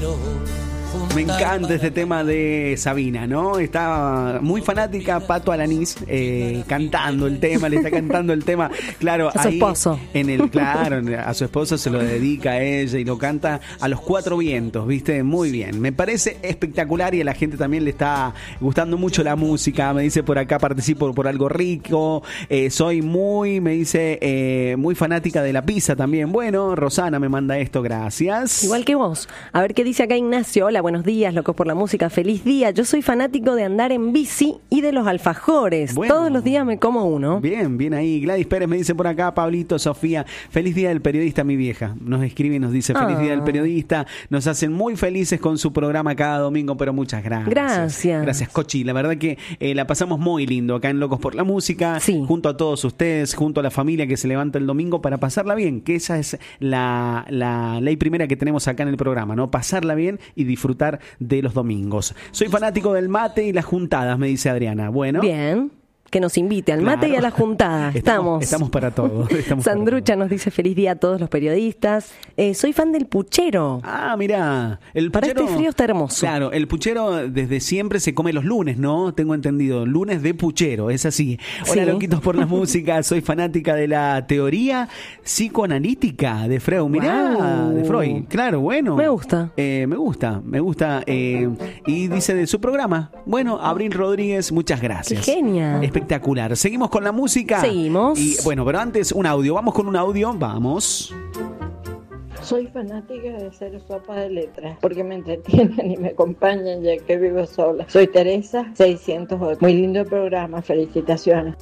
Me encanta este tema de Sabina, ¿no? Está muy fanática Pato Alanís cantando el tema, le está cantando el tema. Claro, a su esposo. Claro, a su esposo se lo dedica a ella y lo canta a los cuatro vientos, ¿viste? Muy bien. Me parece espectacular y a la gente también le está gustando mucho la música. Me dice por acá, participo por algo rico. Soy muy fanática de la pizza también. Bueno, Rosana me manda esto, gracias. Igual que vos. A ver qué dice acá Ignacio. Hola, buenos días, locos por la música, feliz día. Yo soy fanático de andar en bici y de los alfajores. Bueno, todos los días me como uno. Bien ahí. Gladys Pérez me dice por acá, Pablito, Sofía, feliz día del periodista, mi vieja. Nos escribe y nos dice feliz día del periodista. Nos hacen muy felices con su programa cada domingo, pero muchas gracias. Gracias, Cochi. La verdad que la pasamos muy lindo acá en Locos por la Música, sí, junto a todos ustedes, junto a la familia que se levanta el domingo para pasarla bien, que esa es la ley primera que tenemos acá en el programa, ¿no? Pasarla bien y disfrutar de los domingos. Soy fanático del mate y las juntadas, me dice Adriana. Bueno. Bien. Que nos invite al mate y a la juntada. Estamos para todo. Sandrucha nos dice feliz día a todos los periodistas. Soy fan del puchero. Ah, mira, el puchero. Para este frío está hermoso. Claro, el puchero desde siempre se come los lunes, ¿no? Tengo entendido. Lunes de puchero, es así. Hola, sí. Loquitos por la música. Soy fanática de la teoría psicoanalítica de Freud. Mirá, de Freud. Claro, bueno. Me gusta. Me gusta. Y dice de su programa. Bueno, Abril Rodríguez, muchas gracias. Qué genial. Espectacular. Seguimos con la música. Seguimos. Y bueno, pero antes un audio. Vamos con un audio. Vamos. Soy fanática de hacer sopa de letras porque me entretienen y me acompañan ya que vivo sola. Soy Teresa 608. Muy lindo programa. Felicitaciones.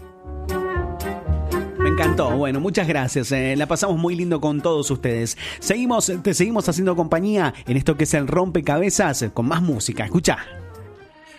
Me encantó. Bueno, muchas gracias. La pasamos muy lindo con todos ustedes. Te seguimos haciendo compañía en esto que es el rompecabezas con más música. Escucha.